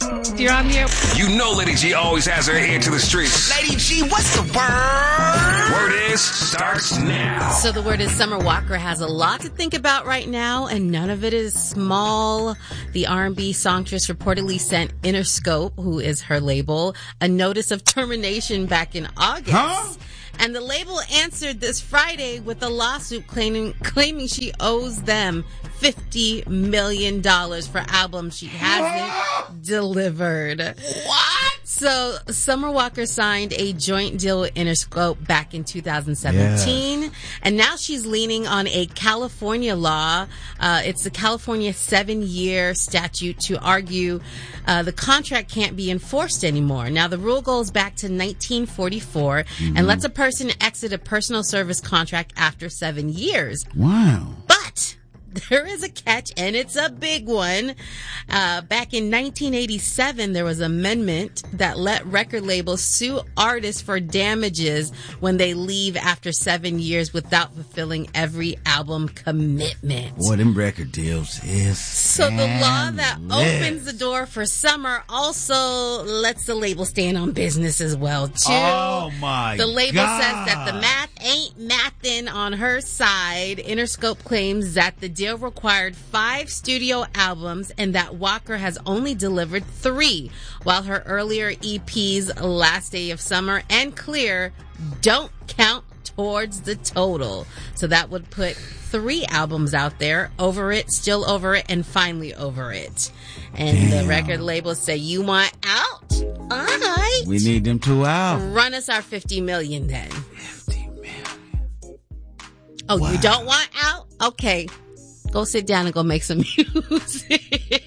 You're on the air. You know Lady G always has her ear to the streets. Lady G, what's the word? Word is starts now. So the word is Summer Walker has a lot to think about right now, and none of it is small. The R&B songstress reportedly sent Interscope, who is her label, a notice of termination back in August. And the label answered this Friday with a lawsuit claiming she owes them $50 million for albums she hasn't delivered. What? So Summer Walker signed a joint deal with Interscope back in 2017. Yeah. And now she's leaning on a California law. It's the California 7-year statute to argue the contract can't be enforced anymore. Now, the rule goes back to 1944 and lets a person exit a personal service contract after 7 years. Wow. But there is a catch, and it's a big one. Back in 1987, there was an amendment that let record labels sue artists for damages when they leave after 7 years without fulfilling every album commitment. Boy, them record deals is so the law that opens the door for Summer also lets the label stand on business as well, too. Oh, my God. The label says that the math ain't mathin' on her side. Interscope claims that the deal required 5 studio albums and that Walker has only delivered 3, while her earlier EPs, Last Day of Summer and Clear, don't count towards the total. So that would put 3 albums out there: Over It, Still Over It, and Finally Over It. And the record labels say, you want out? All right. We need them 2 out. Run us our $50 million then. $50 million. Oh, wow. You don't want out? Okay. Go sit down and go make some music.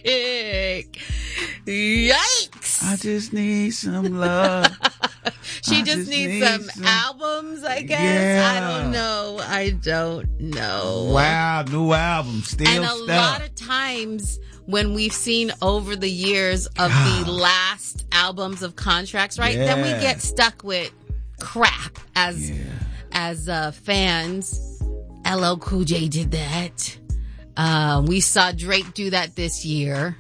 Yikes. I just need some love. She just needs some albums, I guess. Yeah. I don't know. Wow, new album, still and stuck. A lot of times when we've seen over the years of the last albums of contracts, right? Then we get stuck with crap as fans. LL Cool J did that. We saw Drake do that this year.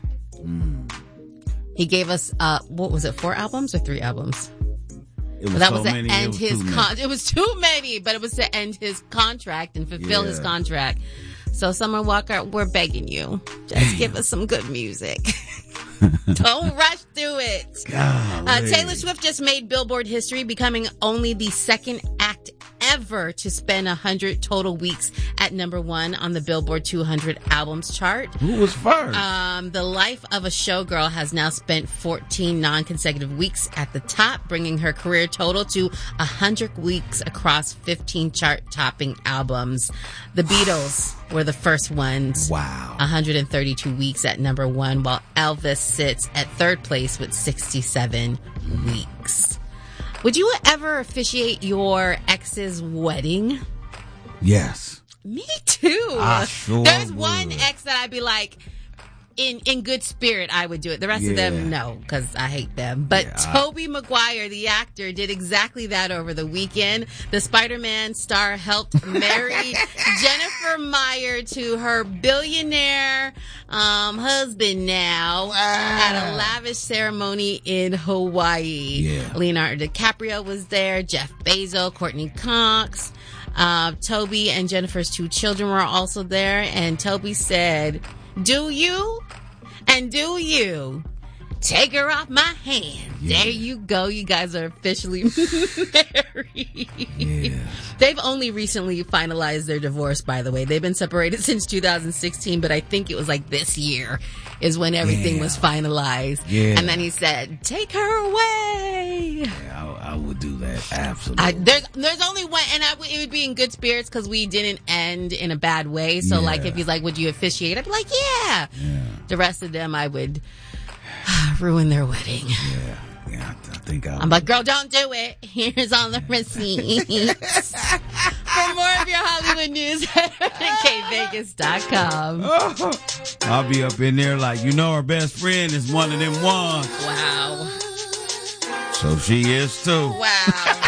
He gave us, 4 albums or 3 albums? It was to end his it was too many, but it was to end his contract and fulfill his contract. So Summer Walker, we're begging you, just give us some good music. Don't rush through it. Taylor Swift just made Billboard history, becoming only the second act ever to spend 100 total weeks at number 1 on the Billboard 200 albums chart. Who was first? The Life of a Showgirl has now spent 14 non-consecutive weeks at the top, bringing her career total to 100 weeks across 15 chart-topping albums. The Beatles were the first ones. Wow. 132 weeks at number 1, while Elvis sits at 3rd place with 67 weeks. Would you ever officiate your ex's wedding? Yes. Me too. I sure There's would. one ex that I'd be like, in good spirit, I would do it. The rest of them, no, because I hate them. But Tobey Maguire, the actor, did exactly that over the weekend. The Spider-Man star helped marry Jennifer Meyer to her billionaire husband now at a lavish ceremony in Hawaii. Leonardo DiCaprio was there, Jeff Bezos, Courtney Cox. Toby and Jennifer's 2 children were also there, and Toby said, "Do you? And do you? Take her off my hand." There you go. You guys are officially married. They've only recently finalized their divorce, by the way. They've been separated since 2016, but I think it was like this year is when everything was finalized. And then he said, "Take her away." I would do that. Absolutely. There's only one, and it would be in good spirits because we didn't end in a bad way. So like, if he's like, "Would you officiate?" I'd be like, yeah. The rest of them, I would ruin their wedding. I think I'm like, "Girl, don't do it. Here's all the receipts." For more of your Hollywood news, head over to kvegas.com. I'll be up in there like, her best friend is one of them ones. Wow. So she is too. Wow.